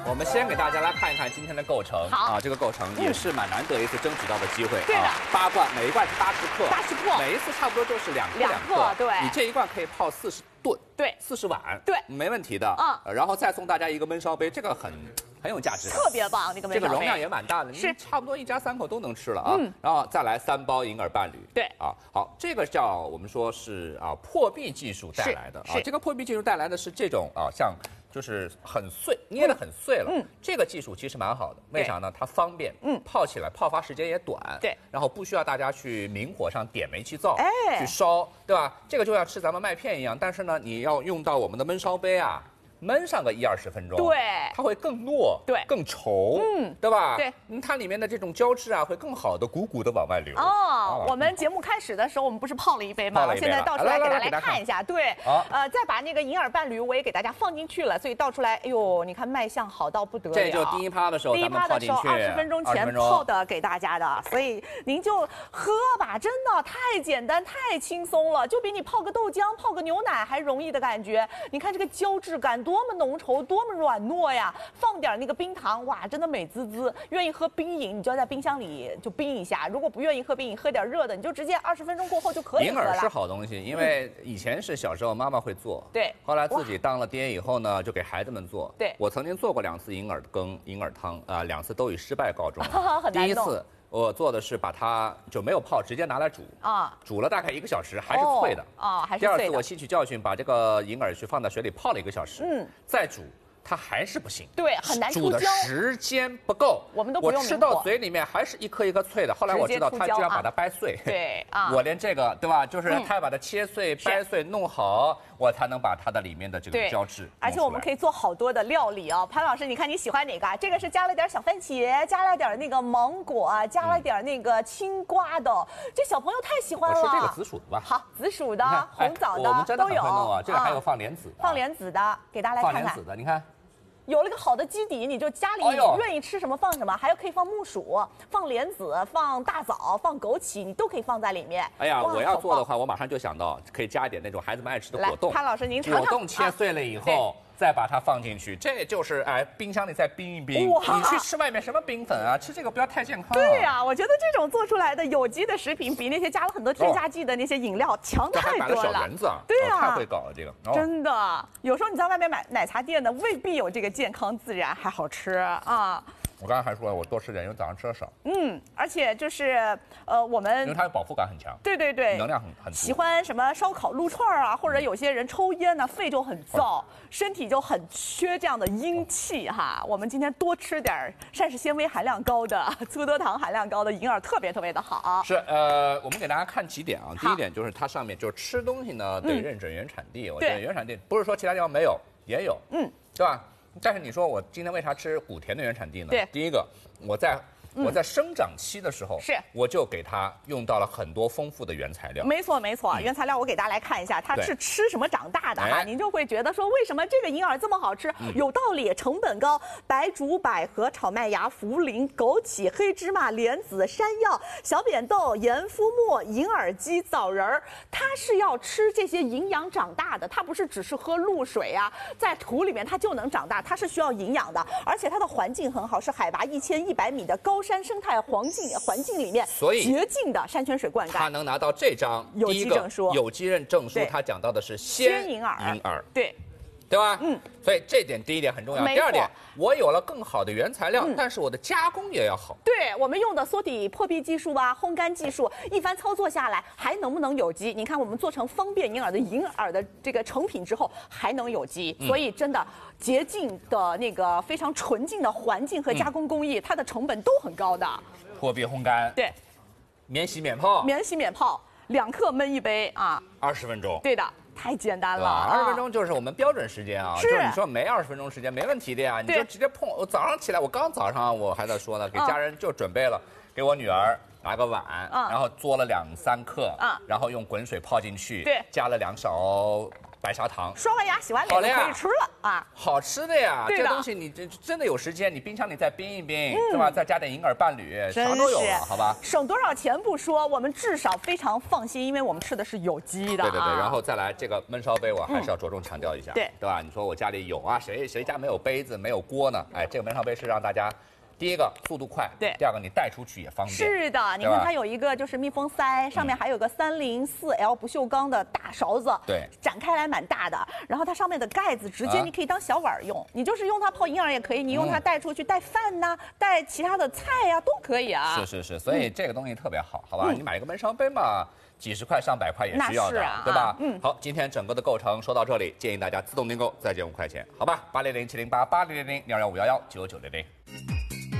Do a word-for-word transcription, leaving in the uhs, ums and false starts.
我们先给大家来看一看今天的构成。 好啊，这个构成也是蛮难得一次争取到的机会。 对的， 八罐，每一罐是八十克， 八十克， 每一次差不多就是两克两克。对， 你这一罐可以泡四十顿， 对， 四十碗， 对， 没问题的。嗯，然后再送大家一个焖烧杯，这个很。 很有价值， 特别棒！那个这个容量也蛮大的， 是差不多一家三口都能吃了啊。嗯，然后再来三包银耳伴侣。 对啊，好，这个叫我们说是啊破壁技术带来的啊。这个破壁技术带来的是这种啊，像就是很碎，捏得很碎了。嗯，这个技术其实蛮好的，为啥呢？它方便，嗯，泡起来泡发时间也短。 对， 然后不需要大家去明火上点煤气灶，哎，去烧，对吧？这个就像吃咱们麦片一样，但是呢，你要用到我们的焖烧杯啊。 焖上个一二十分钟， 对， 它会更糯， 对， 更稠，嗯，对吧？对，它里面的这种胶质啊，会更好的鼓鼓的往外流。 哦，我们节目开始的时候，我们不是泡了一杯吗？现在倒出来给大家来看一下，对，呃，再把那个银耳伴侣我也给大家放进去了，所以倒出来，哎呦，你看卖相好到不得了。 这就第一趴的时候， 第一趴的时候二十分钟前泡的给大家的，所以您就喝吧，真的太简单太轻松了，就比你泡个豆浆、泡个牛奶还容易的感觉。你看这个胶质感多么浓稠。 多么软糯呀！放点那个冰糖，哇，真的美滋滋。愿意喝冰饮，你就要在冰箱里就冰一下；如果不愿意喝冰饮，喝点热的，你就直接二十分钟过后就可以喝了。 银耳是好东西，因为以前是小时候妈妈会做， 对， 后来自己当了爹以后呢，就给孩子们做。 对， 我曾经做过两次银耳羹、银耳汤啊，两次都以失败告终。 很难弄。 第一次我做的是把它就没有泡，直接拿来煮啊，煮了大概一个小时，还是脆的啊，还是脆的。 第二次我吸取教训，把这个银耳去放在水里泡了一个小时，嗯，再煮。 它还是不行， 对，很难煮的时间不够， 我们都不用我吃到嘴里面还是一颗一颗脆的。后来我知道他居然把它掰碎， 对啊， 我连这个对吧，就是他要把它切碎、掰碎弄好，我才能把它的里面的这个胶质。 而且我们可以做好多的料理啊，潘老师，你看你喜欢哪个？这个是加了点小番茄，加了点那个芒果，加了点那个青瓜的，这小朋友太喜欢了。 是这个紫薯的吧？ 好，紫薯的、红枣的都有啊。这个还有放莲子， 放莲子的，给大家来看看。 放莲子的，你看。 有了个好的基底，你就家里愿意吃什么放什么，还有可以放木薯、放莲子、放大枣、放枸杞，你都可以放在里面。 哎呀，我要做的话，我马上就想到可以加一点那种孩子们爱吃的果冻。 潘老师，您尝尝。 果冻切碎了以后。 再把它放进去，这就是哎，冰箱里再冰一冰。你去吃外面什么冰粉啊？吃这个不要太健康。 对呀、啊，我觉得这种做出来的有机的食品，比那些加了很多添加剂的那些饮料强太多了。 小园子啊， 对呀、啊， 太会搞了这个。 哦、真的，有时候你在外面买奶茶店的，未必有这个健康自然还好吃啊。 我刚才还说我多吃点，因为早上吃的少。 嗯，而且就是呃，我们因为它的饱腹感很强， 对对对， 能量很很足。 喜欢什么烧烤、撸串啊，或者有些人抽烟呢，肺就很燥，身体就很缺这样的阴气哈。我们今天多吃点膳食纤维含量高的、粗多糖含量高的银耳，特别特别的好。 是呃，我们给大家看几点啊。第一点就是它上面就是吃东西呢得认准原产地，我觉得原产地不是说其他地方没有，也有，嗯，对吧？ 但是你说我今天为啥吃谷田的原产地呢？ 对， 第一个我在我在生长期的时候， 是我就给它用到了很多丰富的原材料。 没错没错，原材料我给大家来看一下，它是吃什么长大的哈，您就会觉得说为什么这个银耳这么好吃？有道理，成本高，白术、百合、炒麦芽、茯苓、枸杞、黑芝麻、莲子、山药、小扁豆、盐夫末、银耳鸡、枣仁儿，它是要吃这些营养长大的，它不是只是喝露水啊，在土里面它就能长大，它是需要营养的，而且它的环境很好，是海拔一千一百米的高山生态环境环境里面， 所以洁净的山泉水灌溉， 它能拿到这张有机证书。 有机认证书，它讲到的是鲜银耳，银耳对。 对吧？嗯，所以这点第一点很重要。第二点，我有了更好的原材料，但是我的加工也要好。 对我们用的缩底破壁技术啊，烘干技术，一番操作下来，还能不能有机？你看，我们做成方便银耳的银耳的这个成品之后，还能有机，所以真的洁净的那个非常纯净的环境和加工工艺，它的成本都很高的。 破壁烘干， 对， 免洗免泡， 免洗免泡，两克焖一杯啊， 二十分钟。 对的。 太简单了， 二十分钟就是我们标准时间啊。 是， 就是你说没二十分钟时间没问题的呀，你就直接碰。我早上起来，我刚早上我还在说呢，给家人就准备了，给我女儿拿个碗，然后嘬了两三克，然后用滚水泡进去， 对， 加了两勺白砂糖， 刷完牙洗完脸就可以吃了啊！ 好吃的呀， 对的这东西你这真的有时间，你冰箱里再冰一冰，是吧？再加点银耳伴侣，啥都有了，好吧？ 省多少钱不说，我们至少非常放心，因为我们吃的是有机的。 对对对，然后再来这个焖烧杯，我还是要着重强调一下， 对对吧？你说我家里有啊，谁谁家没有杯子没有锅呢？哎，这个焖烧杯是让大家。第一个速度快， 对； 第二个你带出去也方便。 是的，你看它有一个就是密封塞，上面还有个三零四 L 不锈钢的大勺子， 对， 展开来蛮大的。然后它上面的盖子直接你可以当小碗用，你就是用它泡银耳也可以，你用它带出去带饭呐，带其他的菜呀都可以啊。 是是是，所以这个东西特别好，好吧？你买一个焖烧杯嘛。几十块、上百块也是要的，对吧？嗯，好，今天整个的构成说到这里，建议大家自动订购，再减五块钱，好吧？八零零七零八八零零零六幺五幺幺九九零零。